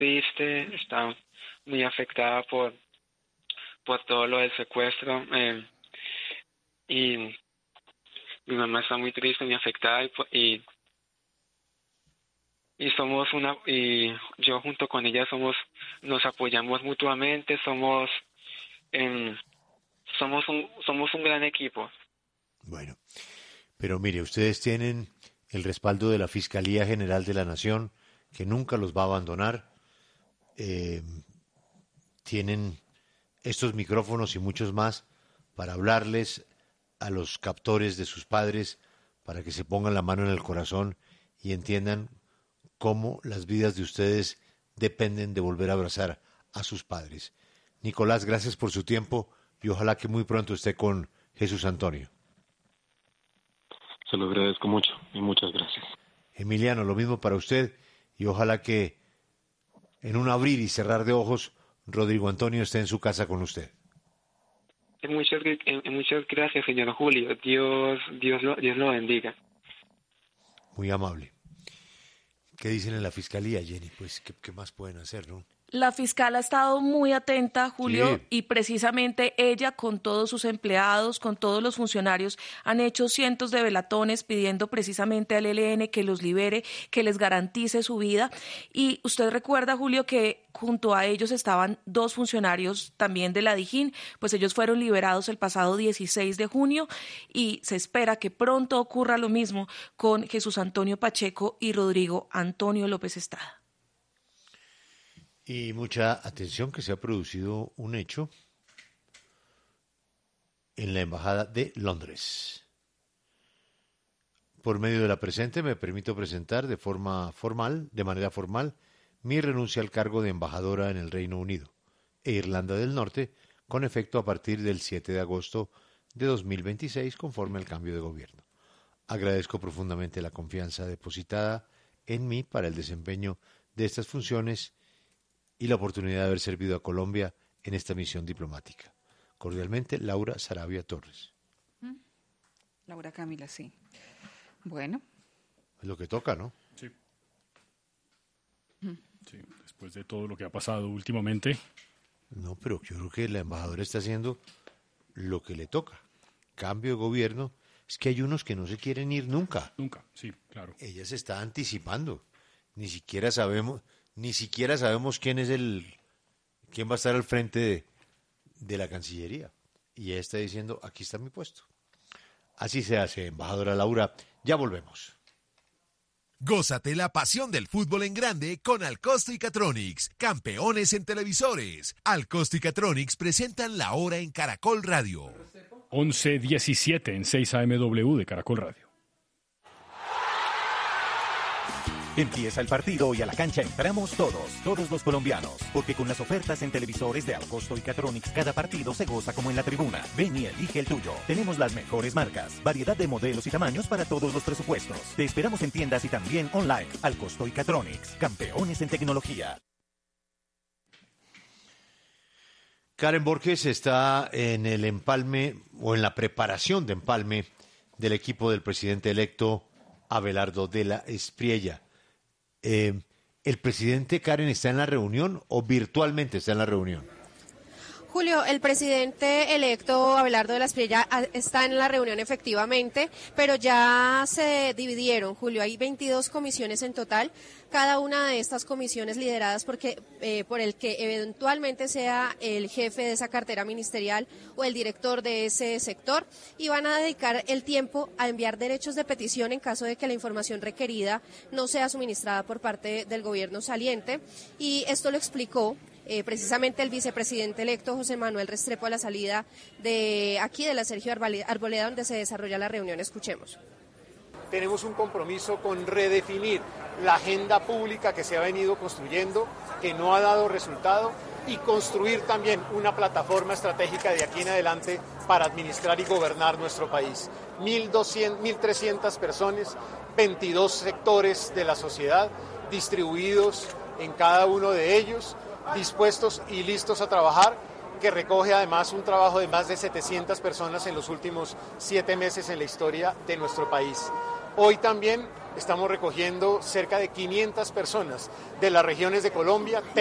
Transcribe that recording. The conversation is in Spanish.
triste, está muy afectada por todo lo del secuestro, y mi mamá está muy triste, muy afectada, y yo junto con ella nos apoyamos mutuamente, somos un gran equipo. Bueno, pero mire, ustedes tienen el respaldo de la Fiscalía General de la Nación, que nunca los va a abandonar. Tienen estos micrófonos y muchos más para hablarles a los captores de sus padres, para que se pongan la mano en el corazón y entiendan cómo las vidas de ustedes dependen de volver a abrazar a sus padres. Nicolás, gracias por su tiempo y ojalá que muy pronto esté con Jesús Antonio. Se lo agradezco mucho y muchas gracias. Emiliano, lo mismo para usted y ojalá que en un abrir y cerrar de ojos Rodrigo Antonio esté en su casa con usted. Muchas gracias, señor Julio. Dios lo bendiga. Muy amable. ¿Qué dicen en la fiscalía, Jenny? Pues, ¿qué más pueden hacer, no? La fiscal ha estado muy atenta, Julio, Sí. y precisamente ella, con todos sus empleados, con todos los funcionarios, han hecho cientos de velatones pidiendo precisamente al ELN que los libere, que les garantice su vida. Y usted recuerda, Julio, que junto a ellos estaban 2 funcionarios también de la Dijín, pues ellos fueron liberados el pasado 16 de junio y se espera que pronto ocurra lo mismo con Jesús Antonio Pacheco y Rodrigo Antonio López Estrada. Y mucha atención que se ha producido un hecho en la Embajada de Londres. Por medio de la presente me permito presentar de manera formal, mi renuncia al cargo de embajadora en el Reino Unido e Irlanda del Norte, con efecto a partir del 7 de agosto de 2026, conforme al cambio de gobierno. Agradezco profundamente la confianza depositada en mí para el desempeño de estas funciones y la oportunidad de haber servido a Colombia en esta misión diplomática. Cordialmente, Laura Saravia Torres. Laura Camila, sí. Bueno. Es lo que toca, ¿no? Sí. Sí, después de todo lo que ha pasado últimamente. No, pero yo creo que la embajadora está haciendo lo que le toca. Cambio de gobierno. Es que hay unos que no se quieren ir nunca. Nunca, sí, claro. Ella se está anticipando. Ni siquiera sabemos quién va a estar al frente de la Cancillería. Y ella está diciendo, aquí está mi puesto. Así se hace, embajadora Laura. Ya volvemos. Gózate la pasión del fútbol en grande con Alcosto y Catronics, campeones en televisores. Alcosto y Catronics presentan La Hora en Caracol Radio. 11:17 en 6 AMW de Caracol Radio. Empieza el partido y a la cancha entramos todos los colombianos, porque con las ofertas en televisores de Alcosto y Catronics cada partido se goza como en la tribuna. Ven y elige el tuyo. Tenemos las mejores marcas, variedad de modelos y tamaños para todos los presupuestos. Te esperamos en tiendas y también online. Alcosto y Catronics, campeones en tecnología. Karen Borges está en el empalme o en la preparación de empalme del equipo del presidente electo Abelardo de la Espriella. ¿El presidente, Karen, está en la reunión o virtualmente está en la reunión? Julio, el presidente electo Abelardo de la Espriella está en la reunión efectivamente, pero ya se dividieron, Julio. Hay 22 comisiones en total, cada una de estas comisiones lideradas por el que eventualmente sea el jefe de esa cartera ministerial o el director de ese sector, y van a dedicar el tiempo a enviar derechos de petición en caso de que la información requerida no sea suministrada por parte del gobierno saliente. Y esto lo explicó precisamente el vicepresidente electo José Manuel Restrepo a la salida de aquí de la Sergio Arboleda, donde se desarrolla la reunión. Escuchemos. Tenemos un compromiso con redefinir la agenda pública que se ha venido construyendo, que no ha dado resultado, y construir también una plataforma estratégica de aquí en adelante para administrar y gobernar nuestro país. 1.300 personas, 22 sectores de la sociedad distribuidos en cada uno de ellos, dispuestos y listos a trabajar, que recoge además un trabajo de más de 700 personas en los últimos 7 meses en la historia de nuestro país. Hoy también estamos recogiendo cerca de 500 personas de las regiones de Colombia.